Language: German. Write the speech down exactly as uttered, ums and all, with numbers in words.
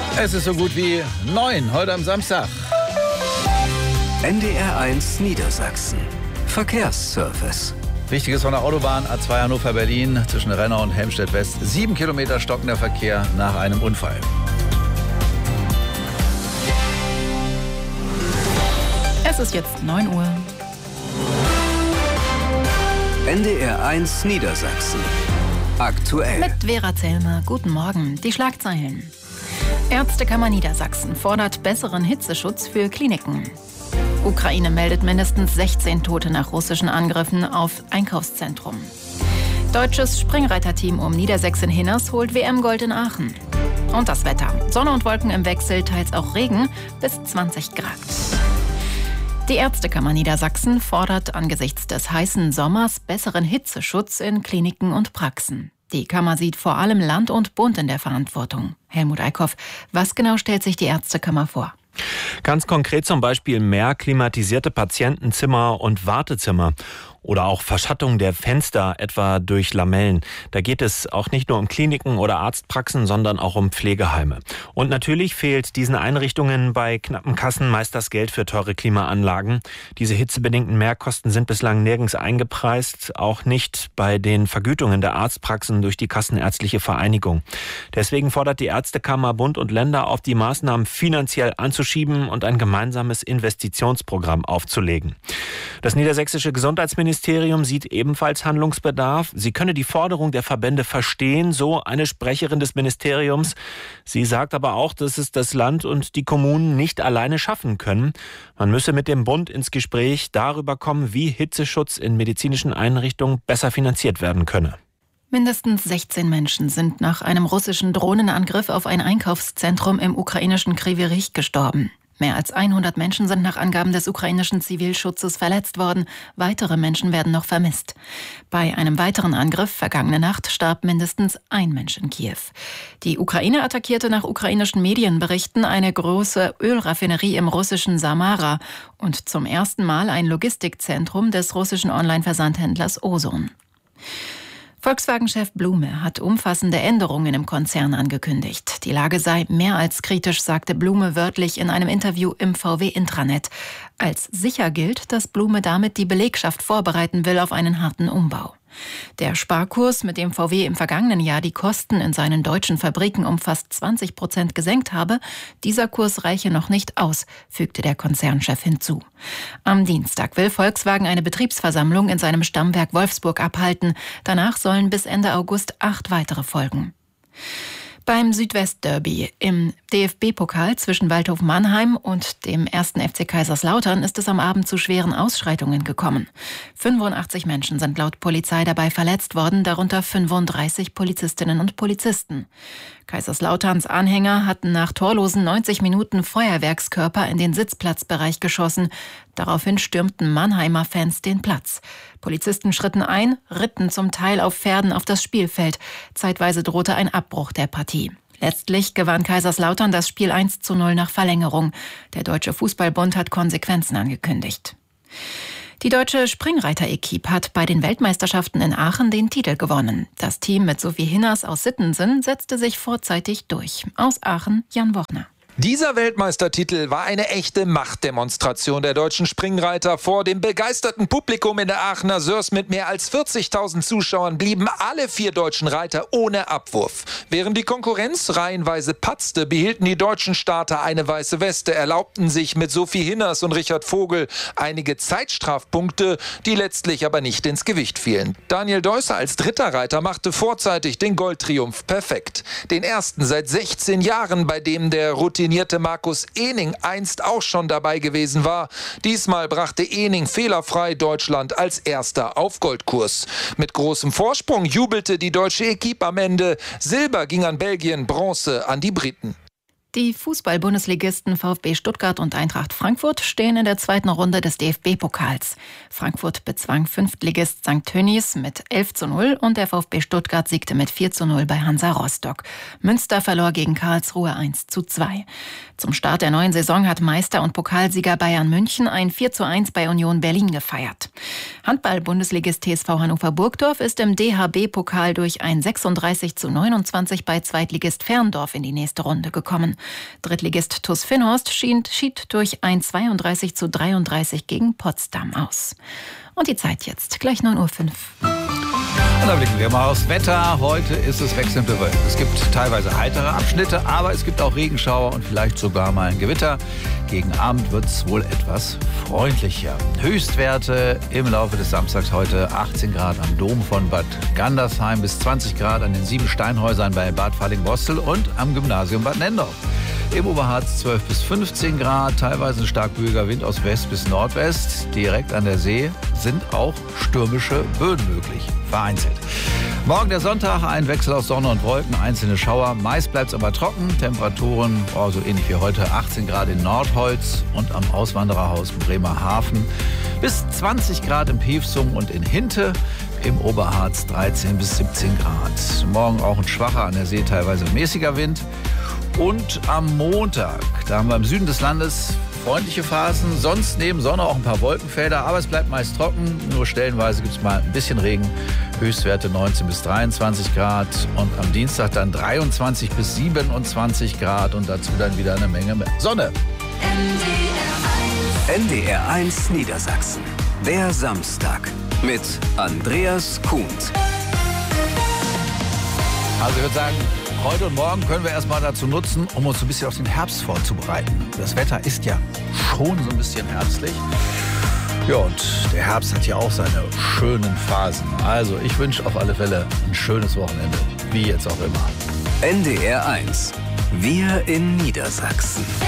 Es ist so gut wie neun heute am Samstag. N D R eins Niedersachsen. Verkehrsservice. Wichtiges von der Autobahn A zwei Hannover-Berlin zwischen Rennau und Helmstedt-West. Sieben Kilometer stockender Verkehr nach einem Unfall. Es ist jetzt neun Uhr. N D R eins Niedersachsen. Aktuell. Mit Vera Zellmer. Guten Morgen. Die Schlagzeilen. Ärztekammer Niedersachsen fordert besseren Hitzeschutz für Kliniken. Ukraine meldet mindestens sechzehn Tote nach russischen Angriffen auf Einkaufszentrum. Deutsches Springreiterteam um Niedersächsin Hinners holt W M-Gold in Aachen. Und das Wetter. Sonne und Wolken im Wechsel, teils auch Regen bis zwanzig Grad. Die Ärztekammer Niedersachsen fordert angesichts des heißen Sommers besseren Hitzeschutz in Kliniken und Praxen. Die Kammer sieht vor allem Land und Bund in der Verantwortung. Helmut Eickhoff, was genau stellt sich die Ärztekammer vor? Ganz konkret zum Beispiel mehr klimatisierte Patientenzimmer und Wartezimmer. Oder auch Verschattung der Fenster, etwa durch Lamellen. Da geht es auch nicht nur um Kliniken oder Arztpraxen, sondern auch um Pflegeheime. Und natürlich fehlt diesen Einrichtungen bei knappen Kassen meist das Geld für teure Klimaanlagen. Diese hitzebedingten Mehrkosten sind bislang nirgends eingepreist, auch nicht bei den Vergütungen der Arztpraxen durch die Kassenärztliche Vereinigung. Deswegen fordert die Ärztekammer Bund und Länder auf, die Maßnahmen finanziell anzuschieben und ein gemeinsames Investitionsprogramm aufzulegen. Das niedersächsische Gesundheitsministerium Ministerium sieht ebenfalls Handlungsbedarf. Sie könne die Forderung der Verbände verstehen, so eine Sprecherin des Ministeriums. Sie sagt aber auch, dass es das Land und die Kommunen nicht alleine schaffen können. Man müsse mit dem Bund ins Gespräch darüber kommen, wie Hitzeschutz in medizinischen Einrichtungen besser finanziert werden könne. Mindestens sechzehn Menschen sind nach einem russischen Drohnenangriff auf ein Einkaufszentrum im ukrainischen Kryvyi Rih gestorben. Mehr als hundert Menschen sind nach Angaben des ukrainischen Zivilschutzes verletzt worden. Weitere Menschen werden noch vermisst. Bei einem weiteren Angriff vergangene Nacht starb mindestens ein Mensch in Kiew. Die Ukraine attackierte nach ukrainischen Medienberichten eine große Ölraffinerie im russischen Samara und zum ersten Mal ein Logistikzentrum des russischen Online-Versandhändlers Ozon. Volkswagen-Chef Blume hat umfassende Änderungen im Konzern angekündigt. Die Lage sei mehr als kritisch, sagte Blume wörtlich in einem Interview im V W-Intranet. Als sicher gilt, dass Blume damit die Belegschaft vorbereiten will auf einen harten Umbau. Der Sparkurs, mit dem V W im vergangenen Jahr die Kosten in seinen deutschen Fabriken um fast zwanzig Prozent gesenkt habe, dieser Kurs reiche noch nicht aus, fügte der Konzernchef hinzu. Am Dienstag will Volkswagen eine Betriebsversammlung in seinem Stammwerk Wolfsburg abhalten. Danach sollen bis Ende August acht weitere folgen. Beim Südwestderby im D F B-Pokal zwischen Waldhof Mannheim und dem ersten F C Kaiserslautern ist es am Abend zu schweren Ausschreitungen gekommen. fünfundachtzig Menschen sind laut Polizei dabei verletzt worden, darunter fünfunddreißig Polizistinnen und Polizisten. Kaiserslauterns Anhänger hatten nach torlosen neunzig Minuten Feuerwerkskörper in den Sitzplatzbereich geschossen. Daraufhin stürmten Mannheimer Fans den Platz. Polizisten schritten ein, ritten zum Teil auf Pferden auf das Spielfeld. Zeitweise drohte ein Abbruch der Partie. Letztlich gewann Kaiserslautern das Spiel eins zu null nach Verlängerung. Der Deutsche Fußballbund hat Konsequenzen angekündigt. Die deutsche Springreiter-Equipe hat bei den Weltmeisterschaften in Aachen den Titel gewonnen. Das Team mit Sophie Hinners aus Sittensen setzte sich vorzeitig durch. Aus Aachen, Jan Wochner. Dieser Weltmeistertitel war eine echte Machtdemonstration der deutschen Springreiter. Vor dem begeisterten Publikum in der Aachener Sörs mit mehr als vierzigtausend Zuschauern blieben alle vier deutschen Reiter ohne Abwurf. Während die Konkurrenz reihenweise patzte, behielten die deutschen Starter eine weiße Weste, erlaubten sich mit Sophie Hinners und Richard Vogel einige Zeitstrafpunkte, die letztlich aber nicht ins Gewicht fielen. Daniel Deusser als dritter Reiter machte vorzeitig den Goldtriumph perfekt. Den ersten seit sechzehn Jahren, bei dem der routinierte Markus Ehning einst auch schon dabei gewesen war. Diesmal brachte Ehning fehlerfrei Deutschland als Erster auf Goldkurs. Mit großem Vorsprung jubelte die deutsche Equipe am Ende. Silber ging an Belgien, Bronze an die Briten. Die Fußball-Bundesligisten VfB Stuttgart und Eintracht Frankfurt stehen in der zweiten Runde des D F B-Pokals. Frankfurt bezwang Fünftligist Sankt Tönnies mit elf zu null und der VfB Stuttgart siegte mit vier zu null bei Hansa Rostock. Münster verlor gegen Karlsruhe eins zu zwei. Zum Start der neuen Saison hat Meister und Pokalsieger Bayern München ein vier zu eins bei Union Berlin gefeiert. Handball-Bundesligist T S V Hannover Burgdorf ist im D H B-Pokal durch ein sechsunddreißig zu neunundzwanzig bei Zweitligist Ferndorf in die nächste Runde gekommen. Drittligist T U S Finhorst schied durch ein zweiunddreißig zu dreiunddreißig gegen Potsdam aus. Und die Zeit jetzt, gleich neun Uhr fünf. Und dann blicken wir mal aufs Wetter. Heute ist es wechselnd bewölkt. Es gibt teilweise heitere Abschnitte, aber es gibt auch Regenschauer und vielleicht sogar mal ein Gewitter. Gegen Abend wird es wohl etwas freundlicher. Höchstwerte im Laufe des Samstags heute achtzehn Grad am Dom von Bad Gandersheim bis zwanzig Grad an den sieben Steinhäusern bei Bad Falling-Bostel und am Gymnasium Bad Nendorf. Im Oberharz zwölf bis fünfzehn Grad, teilweise ein stark böiger Wind aus West bis Nordwest. Direkt an der See sind auch stürmische Böen möglich, vereinzelt. Morgen der Sonntag, ein Wechsel aus Sonne und Wolken, einzelne Schauer. Meist bleibt es aber trocken. Temperaturen, oh, so ähnlich wie heute, achtzehn Grad in Nordholz und am Auswandererhaus Bremerhaven. Bis zwanzig Grad in Piefsum und in Hinte. Im Oberharz dreizehn bis siebzehn Grad. Morgen auch ein schwacher, an der See teilweise mäßiger Wind. Und am Montag, da haben wir im Süden des Landes freundliche Phasen. Sonst neben Sonne auch ein paar Wolkenfelder, aber es bleibt meist trocken. Nur stellenweise gibt es mal ein bisschen Regen. Höchstwerte neunzehn bis dreiundzwanzig Grad. Und am Dienstag dann dreiundzwanzig bis siebenundzwanzig Grad. Und dazu dann wieder eine Menge Sonne. N D R eins Niedersachsen. Der Samstag mit Andreas Kuhnt. Also ich würde sagen, heute und morgen können wir erstmal dazu nutzen, um uns ein bisschen auf den Herbst vorzubereiten. Das Wetter ist ja schon so ein bisschen herbstlich. Ja, und der Herbst hat ja auch seine schönen Phasen. Also ich wünsche auf alle Fälle ein schönes Wochenende, wie jetzt auch immer. N D R eins. Wir in Niedersachsen.